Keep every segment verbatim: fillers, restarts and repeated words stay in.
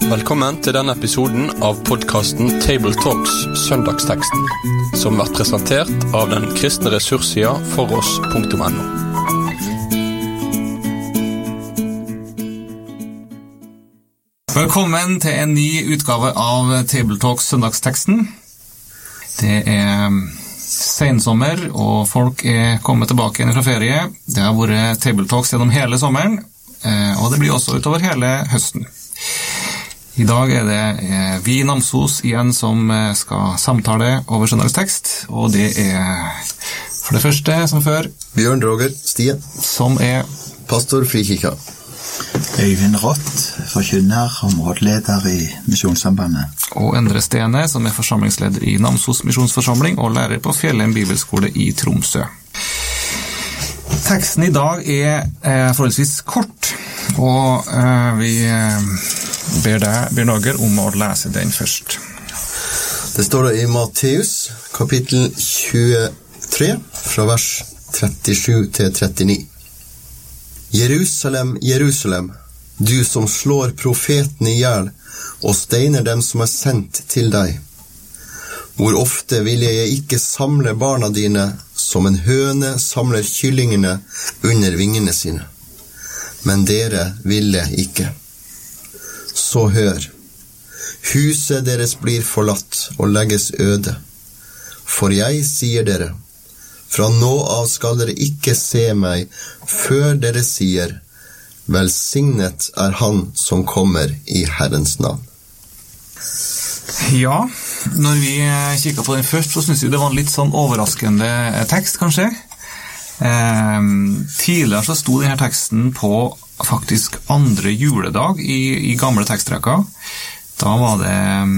Velkommen til denne episoden av podcasten Table Talks Søndagsteksten, som blir presentert av den kristne ressurssida foross punktum no. Velkommen til en ny utgave av Table Talks Søndagsteksten. Det er sensommer, og folk er kommet tilbake igjen fra ferie. Det har vært Table Talks gjennom hele sommeren, og det blir også utover hele høsten. I dag er det vi i Namsos igjen som skal samtale over søndagstekst, og det er for det første, som før, Bjørn Roger Stien, som er pastor Frikirka. Øyvind Rott, forkynner og områdeleder i Misjonssambandet. Og Endre Stene, som er forsamlingsleder i Namsos Misjonsforsamling og lærer på Fjellheim Bibelskole i Tromsø. Teksten i dag er eh, forholdsvis kort, og eh, vi eh, ber deg, Bjørn Roger, om å lese den først. Det står da i Matteus, kapittel tjuetre, fra vers trettisju til trettini. Jerusalem, Jerusalem, du som slår profeten i hjel og steiner dem som er sendt til deg. Hvor ofte vil jeg ikke samle barna dine som en høne samler kyllingene under vingene sine. Men dere ville ikke. Så hør, huset deres blir forlatt og legges øde. For jeg sier dere, fra nå av skal dere ikke se meg, før dere sier, velsignet er han som kommer i Herrens navn. Ja, når vi kikket på den først, så synes vi det var en litt sånn overraskende tekst, kanskje. Eh, tidligere så sto denne teksten på faktisk andre juledag i, i gamle tekstrekker. Da var det,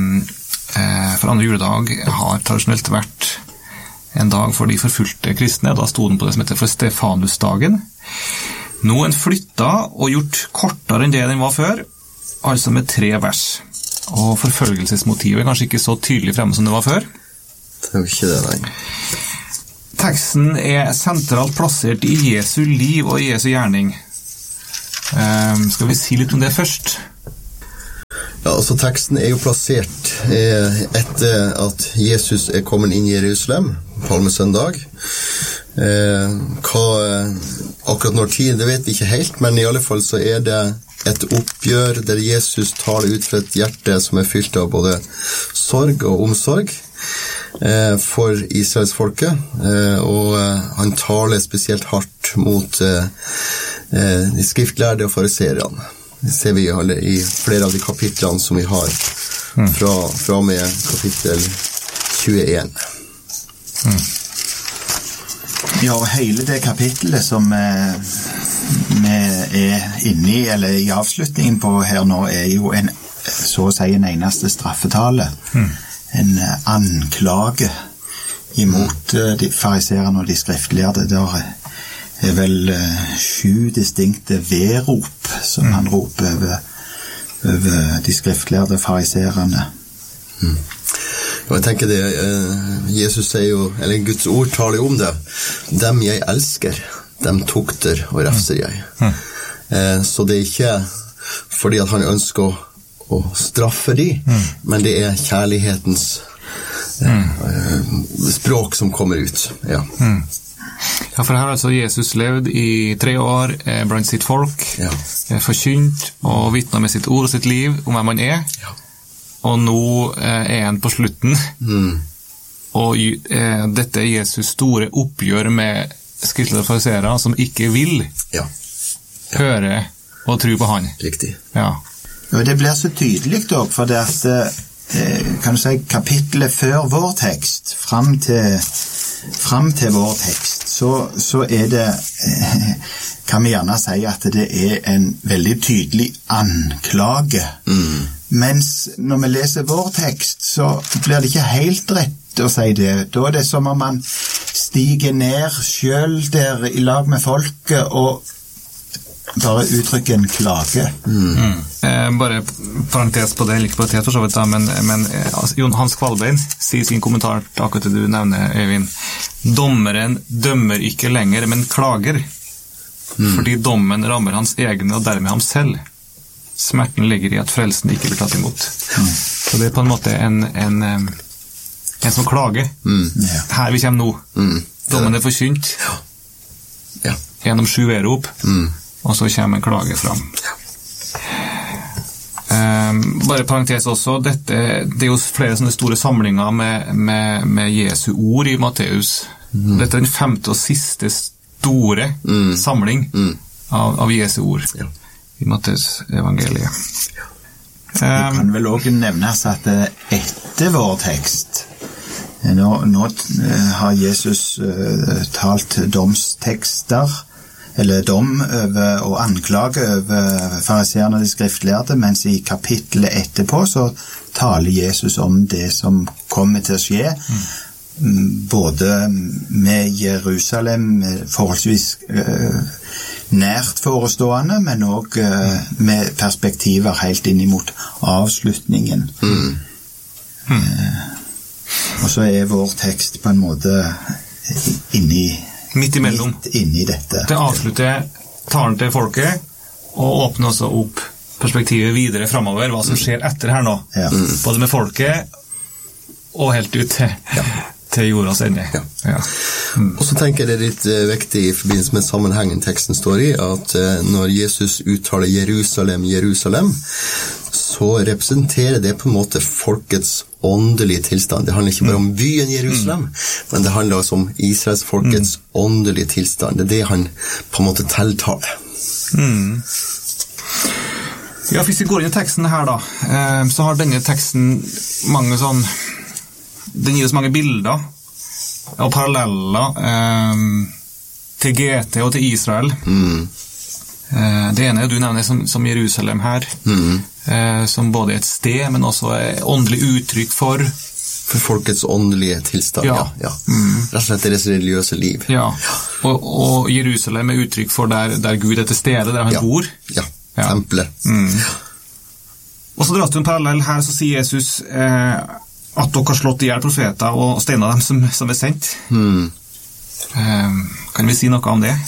eh, for andre juledag har tradisjonelt vært en dag for de forfulgte kristne. Da sto den på det som heter for Stefanusdagen. Nå er den flyttet og gjort kortere enn det den var før, altså med tre vers. Og forfølgelsesmotivet er kanskje ikke så tydelig fremme som det var før. Det er jo ikke det, nei. Teksten er sentralt plassert i Jesu liv og Jesu gjerning. Um, skal vi si litt om det først? Ja, altså teksten er jo plassert eh, etter at Jesus er kommet inn i Jerusalem, palmesøndag. Eh, hva, akkurat når tid, det vet vi ikke helt, men i alle fall så er det et oppgjør der Jesus taler ut fra et hjerte som er fylt av både sorg og omsorg eh, for Israels folke, eh, og eh, han taler spesielt hardt mot eh, eh, de skriftlærde og fariserene. Det ser vi alle i flere av de kapitlene som vi har fra, fra med kapittel tjueen. Mm. Ja, og hele det kapittelet som eh, vi er inne i, eller i avslutningen på her nå, er jo en, så å si, en eneste straffetale. Mm. En anklage imot de fariserene og de skriftlærde. Der er vel uh, sju distinkte vedrop som mm. han roper over, over de skriftlærde fariserene. Mm. Og jeg tenker det, uh, Jesus sier jo, eller Guds ord taler jo om det, dem jeg elsker, dem tukter og refser jeg. Mm. Uh, så det er ikke fordi at han ønsker å, å straffe de, mm. men det er kjærlighetens uh, uh, språk som kommer ut. Ja. Mm. Ja, for her har altså Jesus levd i tre år eh, blant sitt folk, ja. eh, forkynt og vittnet med sitt ord og sitt liv om hvem han er, ja. Og nå eh, er han på slutten, mm. og eh, dette er Jesus store oppgjør med skriftlærde fariserere som ikke vil ja. Ja. høre og tro på han. Riktig. Ja. Og det blir så tydelig da, for det at eh, kan du si, kapitlet før vår tekst, frem til Fram til vår tekst, så, så er det, eh, kan vi gjerne si at det er en veldig tydelig anklage. Mm. Mens når vi leser vår tekst, så blir det ikke helt rett å si det. Da er det som om man stiger ned selv der i lag med folket og bare uttrykke en klage. Mm. Mm. Eh, bare parentes på det, ikke parentes for så vidt da, men, men altså, Jon Hans Kvalbein sier sin kommentar til akkurat det du nevner, Øyvind. Dommeren dømmer ikke lenger, men klager. Mm. Fordi dommen rammer hans egne og dermed ham selv. smerten ligger i at frelsen ikke blir tatt imot. Mm. Så det er på en måte en, en, en som klager. Mm. Ja. Her vi kommer nå. Mm. Dommen er forkynt. Ja. Ja. Gjennom sju verop, mm. og så kommer en klage fram. Ja. Um, bare parentes også, dette, det er jo flere sånne store samlinger med, med, med Jesu ord i Matteus. Mm. Dette er den femte og siste store mm. samling mm. Av, av Jesu ord ja. I Matteus evangeliet. Ja. Um, det kan vel også nevnes at etter vår tekst Nå, nå har Jesus uh, talt domstekster, eller dom over, og anklage over fariseerne og de skriftlærde, mens i kapittelet etterpå så taler Jesus om det som kommer til å skje, mm. både med Jerusalem, forholdsvis uh, nært forestående, men også uh, med perspektiver helt inn imot avslutningen. Mm. Mm. Uh, Og så er vår tekst på en måte inni, midt imellom. Midt inni dette. Det avslutter talen til folket, og åpner også opp perspektivet videre fremover, hva som skjer etter her nå. Ja. Mm. Både med folket, og helt ut til, ja. Til jordas ende. Ja. Ja. Mm. Og så tenker jeg det er litt uh, viktig i forbindelse med sammenhengen teksten står i, at uh, når Jesus uttaler Jerusalem, Jerusalem, så representerer det på en måte folkets åndelige tilstand. Det handler ikke bare om byen Jerusalem, mm. men det handler også om Israels folkets mm. åndelige tilstand. Det er det han på en måte tiltaler. Mm. Ja, hvis vi går inn i teksten her da, eh, så har denne teksten mange sånn, den gir oss mange bilder og paralleller eh, til G T og til Israel. Mm. Eh, det ene du nevner som, som Jerusalem her, mm. eh, som både er et sted, men også er åndelig uttrykk for for folkets åndelige tilstand, ja. ja, ja. Mm. Rett og slett deres religiøse liv. Ja, og, og Jerusalem er uttrykk for der, der Gud er til stede, der han ja. bor. Ja, ja. Tempelet. Mm. Ja. Og så dras det en parallell her, så sier Jesus eh, at dere har slått ihjel profeter og stenet dem som, som er sendt. Mm. Eh, kan vi si noe om det?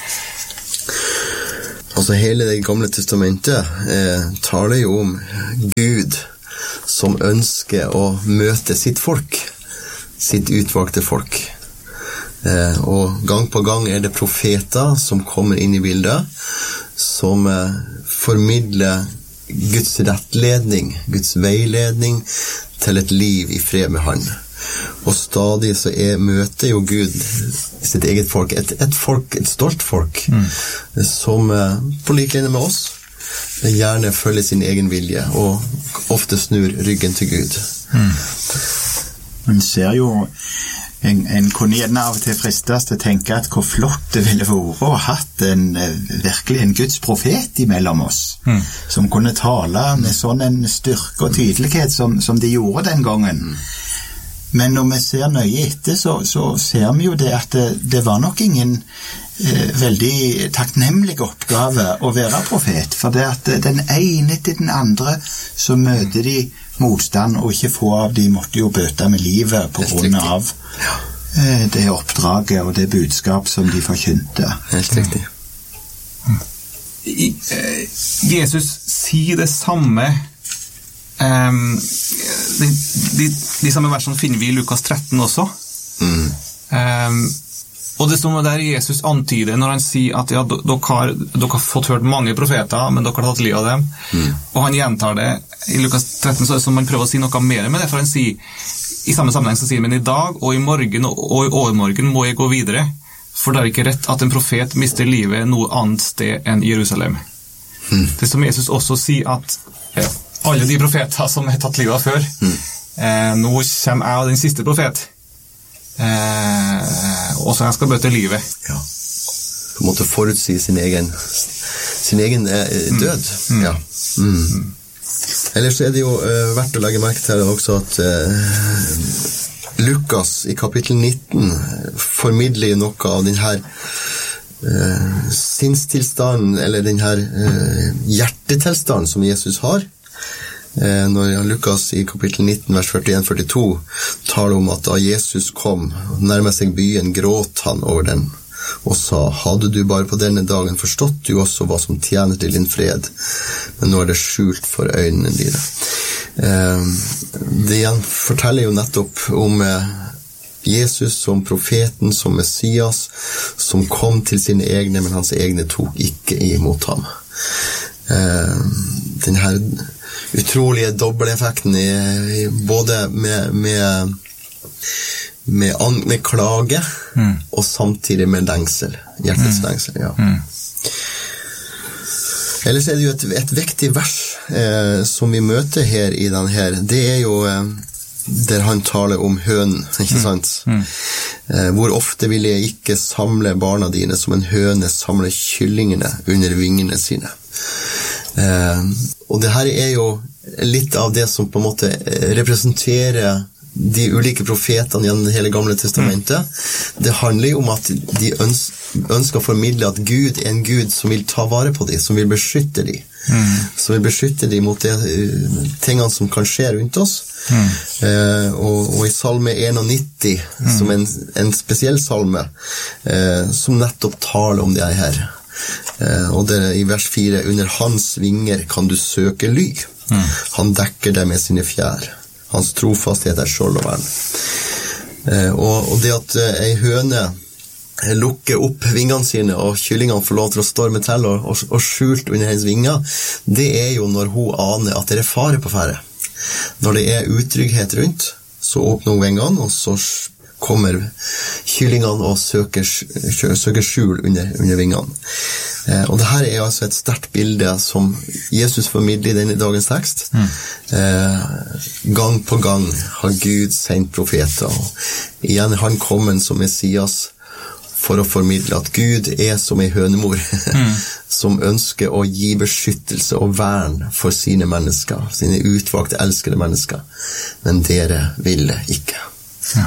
Altså hele det gamle testamentet eh, taler jo om Gud som ønsker å møte sitt folk, sitt utvalgte folk. Eh, og gang på gang er det profeter som kommer inn i bildet, som eh, formidler Guds rettledning, Guds veiledning til et liv i fred med han. Og stadig så er, møter jo Gud sitt eget folk, et, et folk, et stolt folk, mm. som eh, på like linje med oss, gjerne følger sin egen vilje, og ofte snur ryggen til Gud. Mm. Man ser jo, en, en kunne gjerne av og til fristes til å tenke at hvor flott det ville vært å ha hatt en, virkelig en Guds profet imellom oss, mm. som kunne tale med sånn en styrke og tydelighet som, som de gjorde den gangen. Mm. Men når vi ser nøye etter, så, så ser vi jo det at det, det var nok ingen eh, veldig takknemlig oppgave å være profet, for det at den ene til den andre så møter de motstand, og ikke få av de måtte jo bøte med livet på grunn av eh, det oppdraget og det budskap som de forkynte. Helt riktig. Mm. I, eh, Jesus sier det samme. Um, de, de, de samme versene finner vi i Lukas tretten også. Mm. Um, og det står der Jesus antyder når han sier at ja, dere har, dere har fått hørt mange profeter, men dere har tatt livet av dem. Mm. Og han gjentar det i Lukas tretten, så er det som han prøver å si noe mer med det, for han sier i samme sammenheng så sier han, men i dag og i morgen og, og i overmorgen må jeg gå videre, for det er ikke rett at en profet mister livet noe annet sted enn Jerusalem. Mm. Det som Jesus også sier at ja, alle de profeter som har tatt livet av før, mm. eh, nå kommer jeg den siste profet, eh, og så jeg skal bøte livet. Ja, på en måte forutsi sin egen, sin egen eh, død. Mm. Ja. Mm. Mm. Ellers er det jo eh, verdt å legge merke til også at eh, Lukas i kapittel nitten formidler jo noe av den her eh, sinnstilstanden, eller den her eh, hjertetilstanden som Jesus har. Når Lukas i kapittel nitten, vers førtien til førtito taler om at da Jesus kom og nærmet seg byen, gråt han over den, og sa, hadde du bare på denne dagen forstått du også hva som tjener til din fred, men nå er det skjult for øynene dine. Det igjen forteller jo nettopp om Jesus som profeten, som Messias, som kom til sine egne, men hans egne tok ikke imot ham. Den her utrolige dobbeleffekten i, både med, med, med, an, med klage mm. og samtidig med lengsel, hjertets mm. lengsel, ja. Mm. Ellers er det jo et, et viktig vers eh, som vi møter her i den her, det er jo eh, der han taler om hønen, ikke sant? Mm. Eh, hvor ofte vil jeg ikke samle barna dine som en høne samler kyllingene under vingene sine. Eh, og det her er jo litt av det som på en måte representerer de ulike profetene gjennom hele gamle testamentet. Det handler jo om at de øns- ønsker å formidle at Gud er en Gud som vil ta vare på dem, som vil beskytte dem. Mm. Som vil beskytte dem mot de uh, tingene som kan skje rundt oss. Mm. Uh, og, og i salme nittien, mm. som en, en spesiell salme, uh, som nettopp taler om det her. Uh, og det i vers fire, under hans vinger kan du søke ly. Mm. Han dekker deg med sine fjær. Hans trofasthet er skjold og vern. Eh, og, og det at eh, ei høne lukker opp vingene sine, og kyllingene får lov til å storme til og, og, og skjult under hennes vinger, det er jo når hun aner at det er fare på ferde. Når det er utrygghet rundt, så åpner hun vingene, og så kommer kyllingene og søker, søker skjul under, under vingene. Eh, og det her er altså et sterkt bilde som Jesus formidler i denne dagens tekst. Mm. Eh, gang på gang har Gud sendt profeter, og igjen han kommet som Messias for å formidle at Gud er som en hønemor, mm. som ønsker å gi beskyttelse og vern for sine mennesker, sine utvalgte, elskede mennesker. Men dere ville ikke. Ja.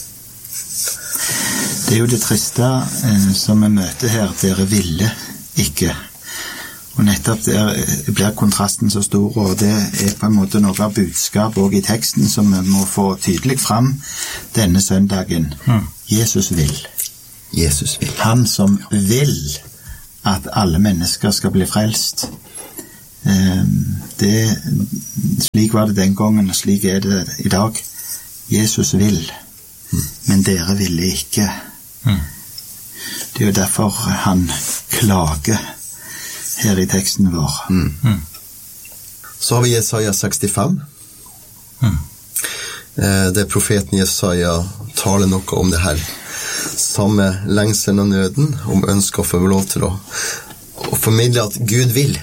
Det er jo det triste eh, som vi møter her, dere ville ikke. Og nettopp der blir kontrasten så stor, og det er på en måte noe av budskap også i teksten som vi må få tydelig fram denne søndagen. Mm. Jesus vil. Jesus vil. Han som vil at alle mennesker skal bli frelst. Eh, det, slik var det den gangen, og slik er det i dag. Jesus vil. Mm. Men dere ville ikke. Mm. Det er jo derfor han klager her i teksten vår. Mm. Mm. Så har vi Jesaja sekstifem. Mm. Eh, det profeten Jesaja taler noe om det her. Samme lengselen og nøden, om ønsker å få lov til å, å formidle at Gud vil.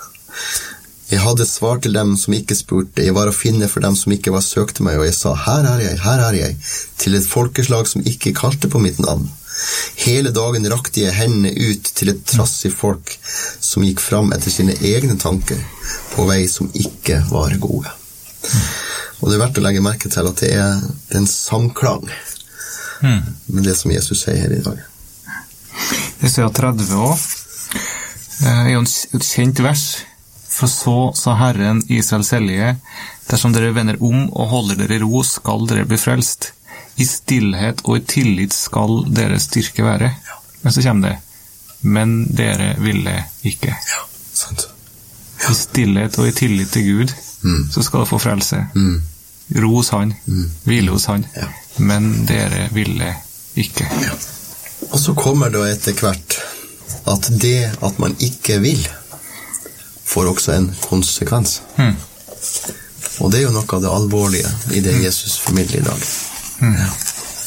Jeg hadde svar til dem som ikke spurte, jeg var å finne for dem som ikke var søkte meg, og jeg sa, her er jeg, her er jeg, til et folkeslag som ikke kalte på mitt navn. Hele dagen rakte jeg hendene ut til et trassig folk som gikk fram etter sine egne tanker, på vei som ikke var gode. Mm. Og det er verdt å legge merke til at det er en samklang mm. med det som Jesus sier her i dag. Det står tretti også, er jo et kjent vers. For så sa Herren Israels hellige, dersom dere vender om og holder dere i ro, skal dere bli frelst. I stillhet og i tillit skal deres styrke være. Ja. Men så kommer det, men dere ville ikke. Ja, sant. Ja. I stillhet og i tillit til Gud, mm. så skal dere få frelse. Mm. Ro hos han, mm. hvile hos han, ja. Men dere ville ikke. Ja. Og så kommer det etter hvert at det at man ikke vil, får også en konsekvens. Mm. Og det er jo noe av det alvorlige i det Jesus formidler i dag. Mm. Ja.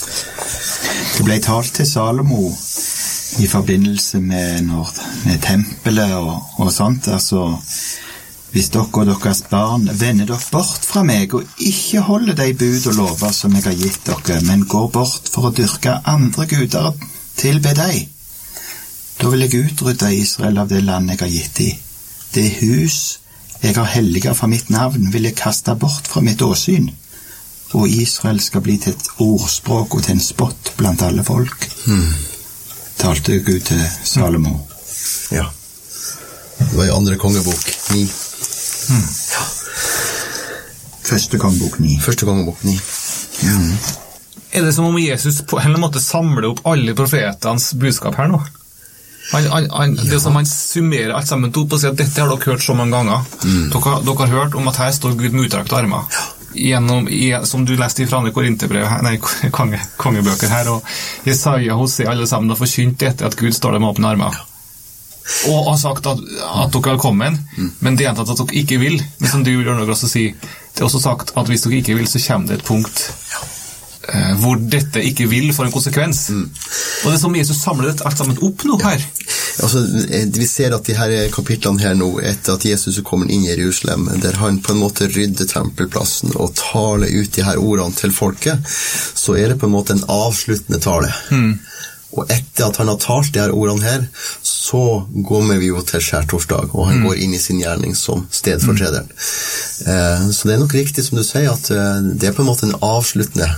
Det ble talt til Salomo i forbindelse med, når, med tempelet og, og sånt, altså hvis dere og deres barn vender dere bort fra meg og ikke holder de bud og lover som jeg har gitt dere, men går bort for å dyrke andre guder og tilbe deg, da vil jeg utrydde Israel av det land jeg har gitt dem. Det hus jeg har helliget fra mitt navn vil jeg kaste bort fra mitt åsyn, og Israel skal bli til et ordspråk og til en spott blant alle folk. Hmm. Talte Gud til Salomo. Ja. Det var i andre kongebok ni. Hmm. Ja. Første kongebok ni. Første kongebok ni. Ja. er det som om Jesus på en eller annen måte samler opp alle profetenes budskap her nå? Han, han, han, ja. Det som han summerer alt sammen opp og sier at dette har dere hørt så mange ganger. Mm. Dere, dere har hørt om at her står Gud med utrakte armer. Ja. Gjennom, i, som du leste i fra andre Korinterbrev, nei, konge, kongebøker her, og Jesaja, Hosea, alle sammen har forkynt dette at Gud står der med åpne armer. Ja. Og har sagt at, at dere er kommet, mm. men det er at dere ikke vil. Men som du gjør noe også si, det er også sagt at hvis dere ikke vil, så kommer det et punkt ja. eh, hvor dette ikke vil for en konsekvens. Mm. Og det er som Jesus samler dette alt sammen opp nå her. Altså, vi ser at de her kapitlene her nå, etter at Jesus er kommet inn i Jerusalem, der han på en måte rydder tempelplassen og taler ut de her ordene til folket, så er det på en måte en avsluttende tale. Mm. Og etter at han har talt de her ordene her, så går vi jo til skjærtorsdag, og han mm. går inn i sin gjerning som stedfortreder. Mm. Eh, så det er nok riktig som du sier, at det er på en måte en avsluttende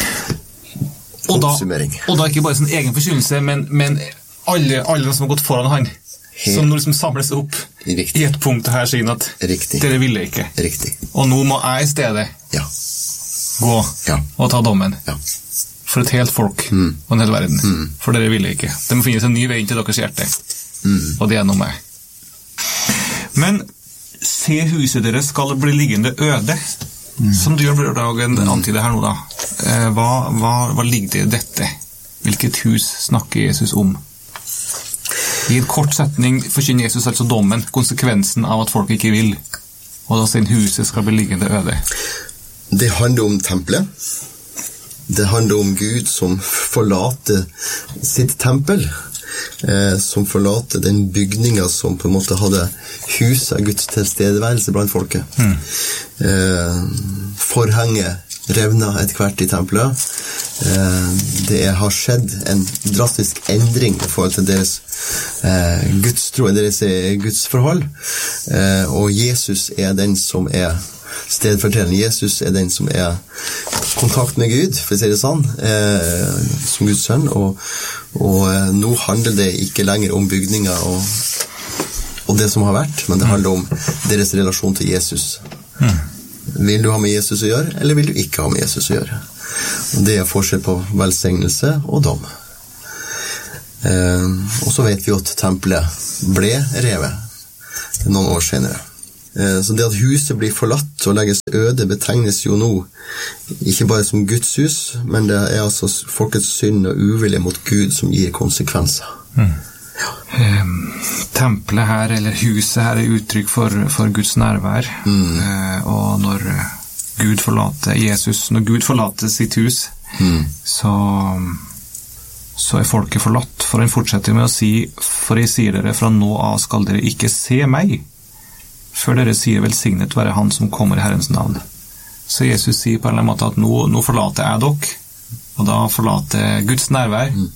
og da, oppsummering. Og da ikke bare sin egen forkynnelse, men, men alle, alle som har gått foran han, Helt. Som nå liksom samles opp Riktig. I et punkt her, sier at Riktig. Dere ville ikke. Riktig. Og nå må jeg I stedet ja. gå ja. og ta dommen. Ja. For et helt folk mm. og en hel verden. Mm. For dere ville ikke. Det må finnes en ny vei inn til deres hjerte. Mm. Og det er noe med. Men se huset deres skal bli liggende øde. Mm. Som du gjør Brøddagen antyder her nå da. Eh, hva, hva, hva ligger det I dette? Hvilket hus snakker Jesus om? I en kort setning forkynner Jesus altså dommen, konsekvensen av at folk ikke vil, og da sin huset skal bli liggende øde. Det handler om tempelet. Det handler om Gud som forlater sitt tempel, eh, som forlater den bygningen som på en måte hadde huset Guds tilstedeværelse blant folket. Mm. Eh, forhenget revna et hvert I tempelet. Eh, det har skjedd en drastisk endring I forhold til deres eh, gudstro, deres gudsforhold. Eh, og Jesus er den som er stedfortrederen. Jesus er den som er kontakt med Gud, for å si det sånn, eh, som Guds sønn. Og, og eh, nå handler det ikke lenger om bygninger og, og det som har vært, men det handler om deres relasjon til Jesus. Mm. Vil du ha med Jesus å gjøre, eller vil du ikke ha med Jesus å gjøre? Og det er forskjell på velsignelse og dom. Eh, og så vet vi at tempelet ble revet noen år senere. Eh, så det at huset blir forlatt og legges øde betegnes jo nå ikke bare som Guds hus, men det er altså folkets synd og uvilje mot Gud som gir konsekvenser. Mm. Ja. Um, tempelet her, eller huset her, er uttrykk for, for Guds nærvær. Mm. Uh, og når Gud forlater Jesus, når Gud forlater sitt hus, mm. så, så er folket forlatt. For han fortsetter med å si, for jeg sier dere, fra nå av skal dere ikke se meg, før dere sier velsignet være han som kommer I Herrens navn. Så Jesus sier på en eller annen måte at nå, nå forlater jeg dere, og da forlater Guds nærvær, mm.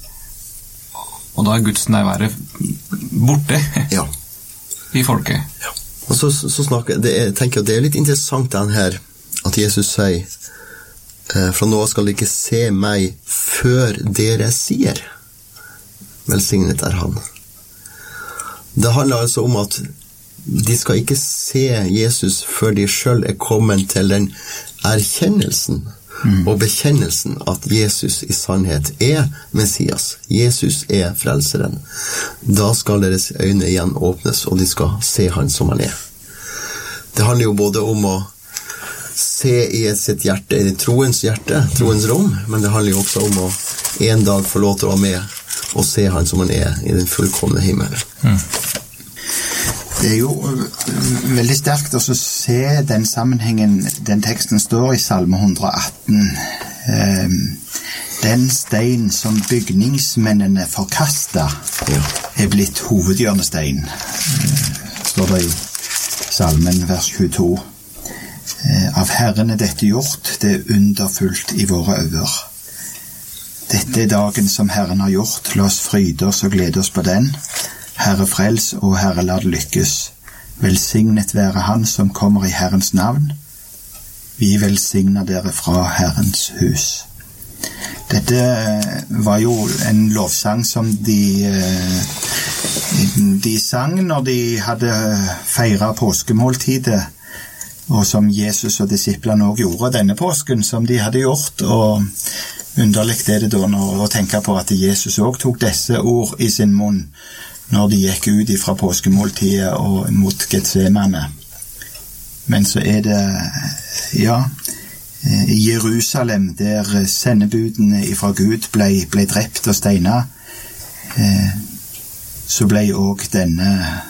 og da er Guds nærvære borte ja. I folket. Ja. Og så, så snakker det er, tenker jeg at det er litt interessant den her, at Jesus sier eh, fra nå skal dere ikke se meg før dere sier velsignet er han. Det handler altså om at de skal ikke se Jesus før de selv er kommet til den erkjennelsen Mm. og bekjennelsen at Jesus I sannhet er Messias. Jesus er frelseren. Da skal deres øyne igjen åpnes, og de skal se han som han er. Det handler jo både om å se I sitt hjerte, I troens hjerte, troens rom, men det handler jo også om å en dag få lov til å være med og se han som han er I den fullkomne himmel. Mm. Det er jo veldig sterkt å se den sammenhengen den teksten står I Salme one eighteen. Den stein som bygningsmennene forkastet er blitt hovedhjørnestein, står det I Salmen vers tjueto. Av Herren er dette gjort, det er underfullt I våre øyne. Dette er dagen som Herren har gjort, la oss fryde oss og glede oss på den. Herre frels og Herre la det lykkes. Velsignet være han som kommer I Herrens navn. Vi velsigner dere fra Herrens hus. Dette var jo en lovsang som de, de sang når de hadde feiret påskemåltidet, og som Jesus og disiplene også gjorde denne påsken som de hadde gjort, og underlig er det da når, å tenke på at Jesus også tok disse ord i sin munn når de gikk ut fra påskemåltidet og mot Getsemane. Men så er det, ja, i Jerusalem, der sendebudene fra Gud ble, ble drept og steinet, eh, så ble også denne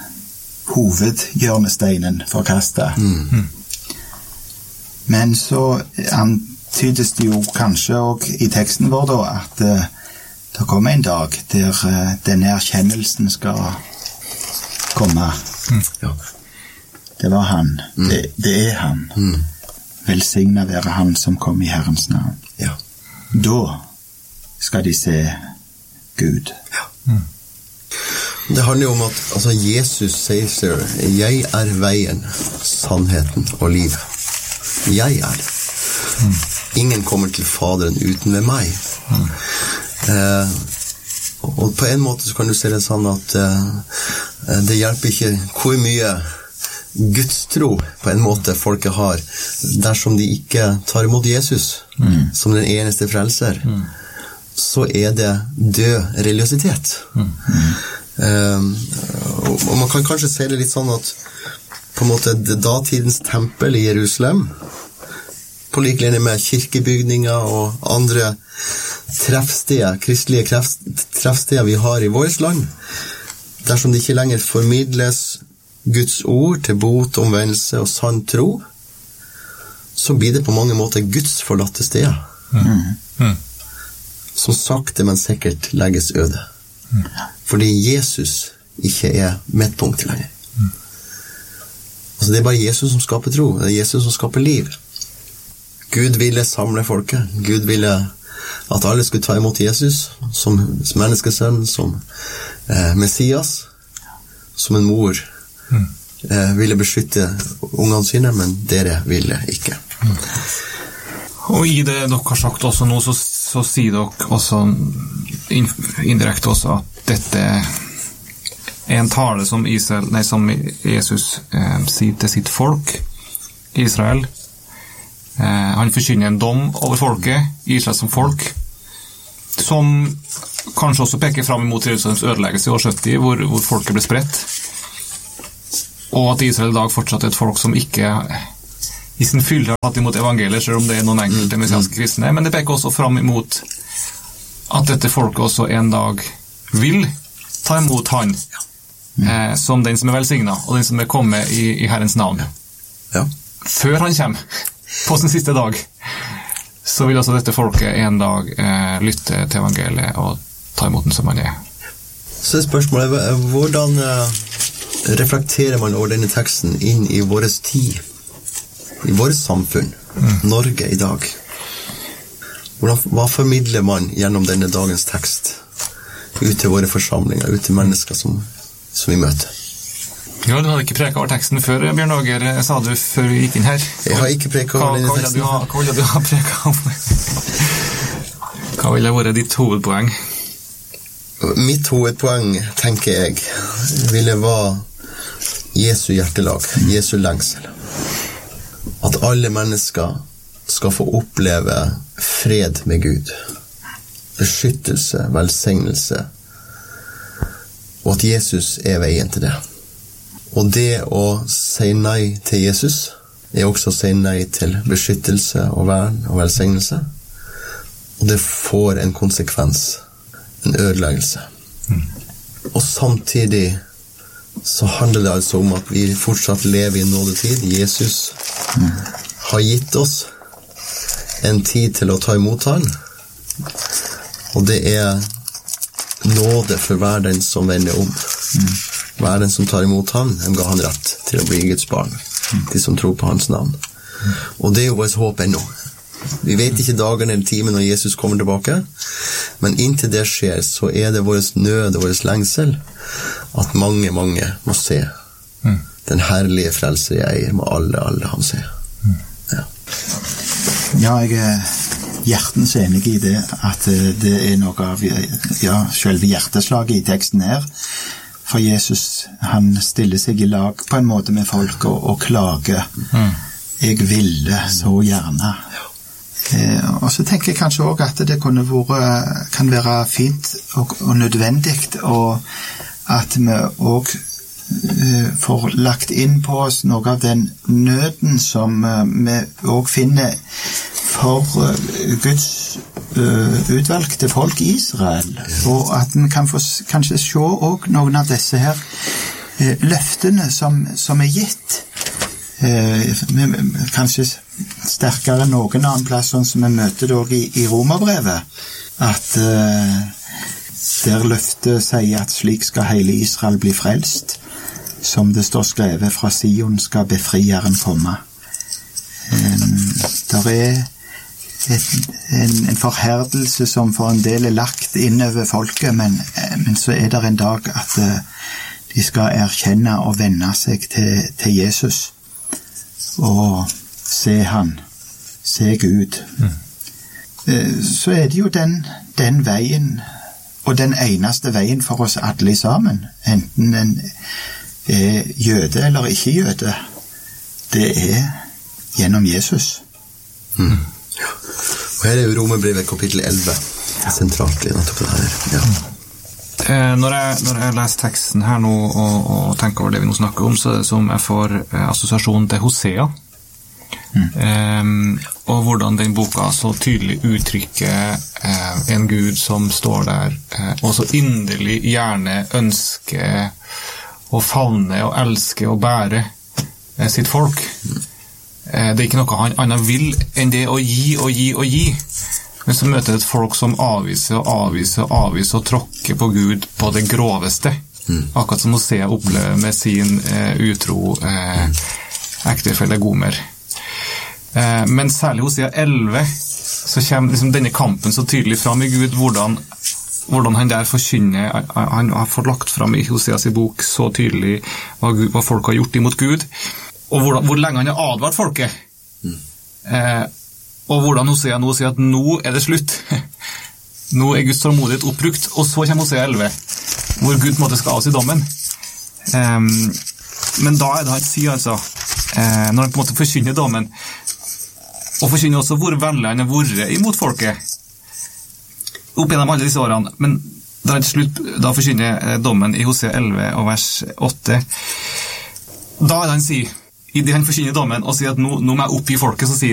hovedhjørnesteinen forkastet. Mm. Men så antydes det jo kanskje også i teksten vår da, at eh, det kommer en dag der uh, denne erkjennelsen skal komme. Mm. Ja. Det var han. Mm. Det, det er han. Mm. Velsignet være han som kom i Herrens navn. Ja. Da skal de se Gud. Ja. Mm. Det handler jo om at altså, Jesus sier selv, jeg er veien, sannheten og livet. Jeg er det. Mm. Ingen kommer til Faderen uten ved meg. Mm. Eh, og på en måte så kan du se det sånn at eh, det hjelper ikke hvor mye Guds tro på en måte folket har dersom de ikke tar imot Jesus mm. som den eneste frelser mm. så er det død religiøsitet mm. eh, og, og man kan kanskje se det litt sånn at på en måte datidens tempel i Jerusalem på liklinje med kirkebygninger og andre treffsteder, kristelige treffsteder vi har i vårt land, dersom det ikke lenger formidles Guds ord til bot, omvendelse og sann tro, så blir det på mange måter Guds forlatte steder. Mm. Mm. Som sakte, men sikkert legges øde. Mm. Fordi Jesus ikke er midtpunktet lenger. Mm. Altså, det er bare Jesus som skaper tro, det er Jesus som skaper liv. Gud ville samle folket. Gud ville at alle skulle ta imot Jesus som menneskesønn, som eh, Messias, som en mor mm. eh, ville beskytte ungene sine, men dere ville ikke. Mm. Og i det dere har sagt også nå, så, så sier dere også indirekte også at dette er en tale som, Israel, nei, som Jesus eh, sier til sitt folk, Israel. Eh, han forkynner en dom over folket, Israel som folk, som kanskje også peker frem imot Jerusalems ødeleggelse i år sytti, hvor, hvor folket ble spredt. Og at Israel i dag fortsatt er et folk som ikke i sin fylle har tatt imot evangeliet, selv om det er noen enkelte messianske kristne, men det peker også frem imot at dette folket også en dag vil ta imot han eh, som den som er velsignet, og den som er kommet i, i Herrens navn. Ja. Før han kommer på sin siste dag, så vil altså dette folket en dag eh, lytte til evangeliet og ta imot den som han er. Så er spørsmålet, hvordan eh, reflekterer man over denne teksten inn i vår tid, i vårt samfunn, mm. Norge i dag? Hvordan, hva formidler man gjennom denne dagens tekst ut til våre forsamlinger, ut til mennesker som, som vi møter? Ja, du hadde ikke preket over teksten før, Bjørn Åger, sa du før vi gikk inn her. Jeg har ikke preket over denne teksten. Hva, hva ville du ha preket om? Hva ville vært ditt hovedpoeng? Mitt hovedpoeng, tenker jeg, ville være Jesu hjertelag, Jesu lengsel. At alle mennesker skal få oppleve fred med Gud, beskyttelse, velsignelse, og at Jesus er veien til det. Og det å si nei til Jesus er også å si nei til beskyttelse og vern og velsignelse. Og det får en konsekvens, en ødeleggelse. Mm. Og samtidig så handler det altså om at vi fortsatt lever i nådetid. Jesus mm. har gitt oss en tid til å ta imot han. Og det er nåde for hver den som vender om. Mm. Hver den som tar imot han, den ga han rett til å bli Guds barn. Mm. De som tror på hans navn. Mm. Og det er jo vårt håp ennå. Vi vet ikke dagen eller timen når Jesus kommer tilbake, men inntil det skjer, så er det vår nød og vår lengsel at mange, mange må se mm. den herlige frelser jeg eier, må alle, alle han se. Mm. Ja. Ja, jeg er hjertens enig i det, at det er noe av ja, selve hjerteslaget i teksten her. For Jesus, han stiller seg i lag på en måte med folk og, og klager. Mm. Jeg ville så gjerne. Eh, og så tenker jeg kanskje også at det kunne være, kan være fint og, og nødvendig, og at vi også eh, får lagt inn på oss noe av den nøden som eh, vi også finner for uh, Guds uh, utvalgte folk i Israel, og at vi kan få kanskje se også noen av disse her uh, løftene som, som er gitt. Uh, kanskje sterkere enn noen annen plass, sånn som vi møter det også i, i Romerbrevet, at uh, der løftet sier at slik skal hele Israel bli frelst, som det står skrevet, fra Sion skal befrieren komme. Um, der er En, en forherdelse som for en del er lagt innover folket, men, men så er det en dag at uh, de skal erkjenne og vende seg til, til Jesus og se han, se Gud. Mm. Uh, så er det jo den, den veien, og den eneste veien for oss alle sammen, enten en er jøde eller ikke jøde, det er gjennom Jesus. Mm. Og her er jo Romerbrevet kapittel elleve, sentralt i nettopp det her. Ja. Eh, når, jeg, når jeg leser teksten her nå, og, og tenker over det vi nå snakker om, så er det som jeg får eh, assosiasjon til Hosea. Mm. Eh, og hvordan den boka så tydelig uttrykker eh, en Gud som står der, eh, og så inderlig gjerne ønsker å favne og elske og bære eh, sitt folk. Mm. Det er ikke noe han annet vil enn det å gi og gi og gi. Men så møter det et folk som avviser og avviser og avviser og tråkker på Gud på det groveste. Mm. Akkurat som Hosea opplever med sin eh, utro eh, ektefelle Gomer. Eh, men særlig Hosea elleve så kommer liksom denne kampen så tydelig fram i Gud, hvordan, hvordan han der forkynner, han har fått lagt fram i Hoseas bok så tydelig hva, Gud, hva folk har gjort imot Gud. Og hvor, hvor lenge han har advart folket. Mm. Eh, og hvordan Hosea nå sier at nå er det slutt. Nå er Guds tålmodighet oppbrukt. Og så kommer Hosea elleve, hvor Gud på en måte skal avsi dommen. Eh, men da er det han sier altså, eh, når han på en måte forkynner dommen, og forkynner også hvor vennlig han har vært imot folket, opp gjennom alle disse årene. Men da er det slutt, da forkynner dommen i Hosea elleve og vers åtte. Da er det han sier, i det han forkynner dommen og sier at nå, nå må jeg oppgi folket, så sier